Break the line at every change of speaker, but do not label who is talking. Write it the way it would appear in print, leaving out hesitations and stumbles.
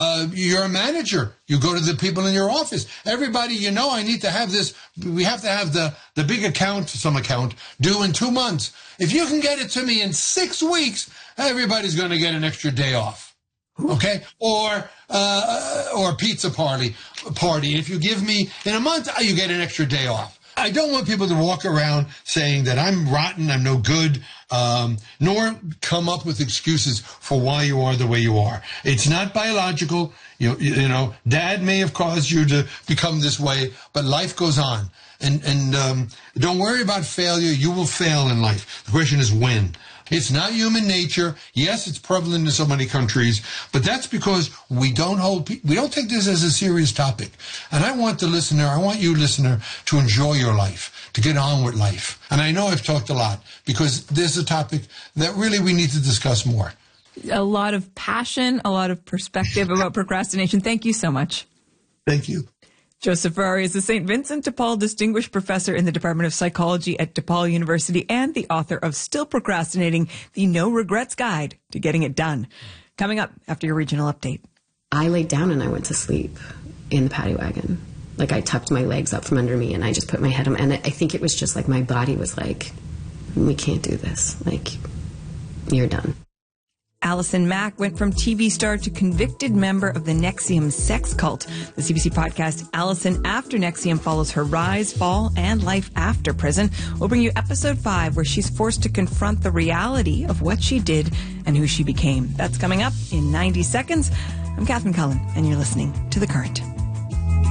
You're a manager. You go to the people in your office. Everybody, I need to have this. We have to have the big account, some account, due in 2 months. If you can get it to me in 6 weeks, everybody's going to get an extra day off. Okay? Or pizza party. If you give me in a month, you get an extra day off. I don't want people to walk around saying that I'm rotten, I'm no good, nor come up with excuses for why you are the way you are. It's not biological. Dad may have caused you to become this way, but life goes on. And don't worry about failure. You will fail in life. The question is when. It's not human nature. Yes, it's prevalent in so many countries, but that's because we don't take this as a serious topic. And I want you, listener, to enjoy your life, to get on with life. And I know I've talked a lot because this is a topic that really we need to discuss more.
A lot of passion, a lot of perspective about procrastination. Thank you so much.
Thank you.
Joseph Ferrari is the St. Vincent de Paul Distinguished Professor in the Department of Psychology at DePaul University and the author of Still Procrastinating, the No Regrets Guide to Getting It Done. Coming up after your regional update.
I laid down and I went to sleep in the paddy wagon. Like I tucked my legs up from under me and I just put my head on. And I think it was just like my body was like, we can't do this. Like, you're done.
Allison Mack went from TV star to convicted member of the NXIVM sex cult. The CBC podcast Allison After NXIVM follows her rise, fall, and life after prison. We'll bring you episode 5, where she's forced to confront the reality of what she did and who she became. That's coming up in 90 seconds. I'm Catherine Cullen, and you're listening to The Current.